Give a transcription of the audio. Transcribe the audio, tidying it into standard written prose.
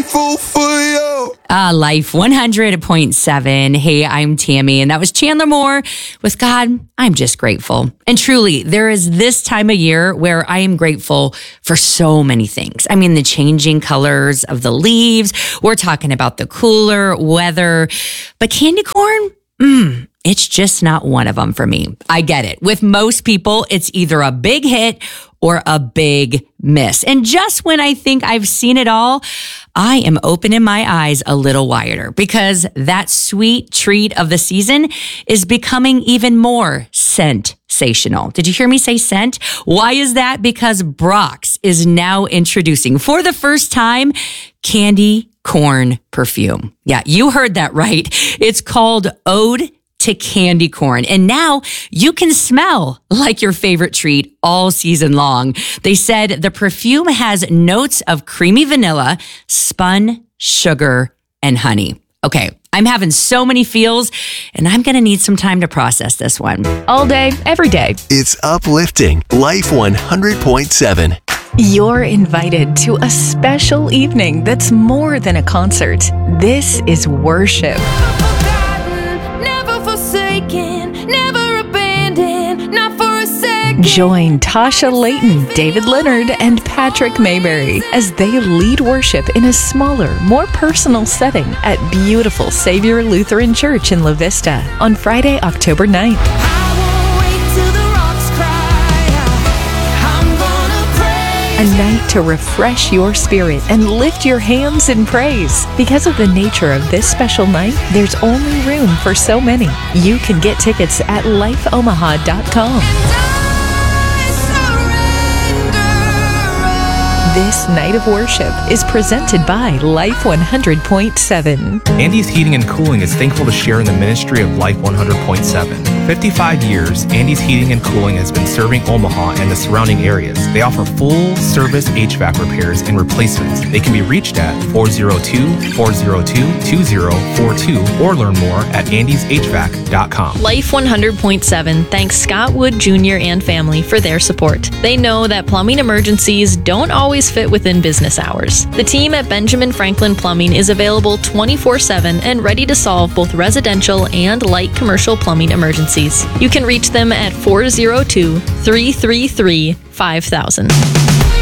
grateful for you. Life 100.7. Hey, I'm Tammy, and that was Chandler Moore with God, I'm just grateful. And truly, there is this time of year where I am grateful for so many things. I mean, the changing colors of the leaves. We're talking about the cooler weather, but candy corn, it's just not one of them for me. I get it. With most people, it's either a big hit or a big miss. And just when I think I've seen it all, I am opening my eyes a little wider because that sweet treat of the season is becoming even more sensational. Did you hear me say scent? Why is that? Because Brock's is now introducing for the first time candy corn perfume. Yeah, you heard that right. It's called Ode to Candy Corn. And now you can smell like your favorite treat all season long. They said the perfume has notes of creamy vanilla, spun sugar, and honey. Okay, I'm having so many feels, and I'm going to need some time to process this one. All day, every day. It's uplifting. Life 100.7. You're invited to a special evening that's more than a concert. This is worship. Join Tasha Layton, David Leonard, and Patrick Mayberry as they lead worship in a smaller, more personal setting at beautiful Savior Lutheran Church in La Vista on Friday, October 9th. A night to refresh your spirit and lift your hands in praise. Because of the nature of this special night, there's only room for so many. You can get tickets at lifeomaha.com. This night of worship is presented by Life 100.7. Andy's Heating and Cooling is thankful to share in the ministry of Life 100.7. 55 years, Andy's Heating and Cooling has been serving Omaha and the surrounding areas. They offer full-service HVAC repairs and replacements. They can be reached at 402-402-2042 or learn more at andyshvac.com. Life 100.7 thanks Scott Wood Jr. and family for their support. They know that plumbing emergencies don't always fit within business hours. The team at Benjamin Franklin Plumbing is available 24/7 and ready to solve both residential and light commercial plumbing emergencies. You can reach them at 402-333-5000.